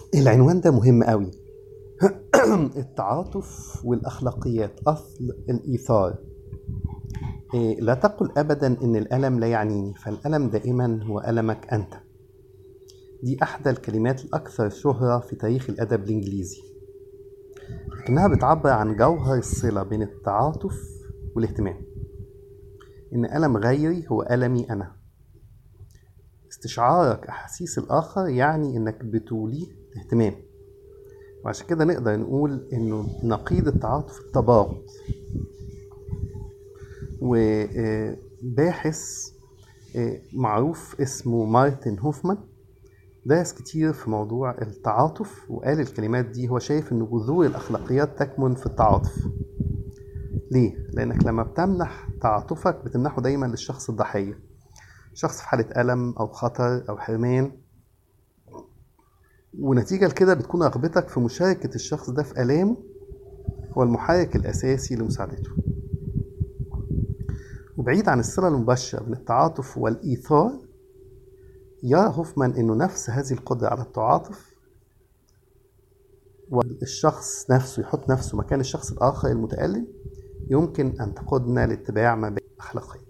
العنوان ده مهم قوي. التعاطف والأخلاقيات، أصل الإيثار. لا تقل أبدا إن الألم لا يعنيني، فالألم دائما هو ألمك أنت. دي أحدى الكلمات الأكثر شهرة في تاريخ الأدب الإنجليزي، لكنها بتعبر عن جوهر الصلة بين التعاطف والاهتمام. إن ألم غيري هو ألمي أنا. استشعارك أحاسيس الآخر يعني إنك بتوليه اهتمام، وعشان كده نقدر نقول إنه نقيض التعاطف التباغض. وباحث معروف اسمه مارتن هوفمان درس كتير في موضوع التعاطف، وقال الكلمات دي. هو شايف إن جذور الأخلاقيات تكمن في التعاطف. ليه؟ لأنك لما بتمنح تعاطفك بتمنحه دايما للشخص الضحية، شخص في حالة ألم أو خطر أو حرمان، ونتيجة لكده بتكون رغبتك في مشاركة الشخص ده في آلامه هو المحرك الأساسي لمساعدته. وبعيد عن الصلة المباشرة بين التعاطف والإيثار، يرى هوفمان إنه نفس هذه القدرة على التعاطف والشخص نفسه يحط نفسه مكان الشخص الآخر المتألم يمكن أن تقودنا لاتباع مبادئ أخلاقية.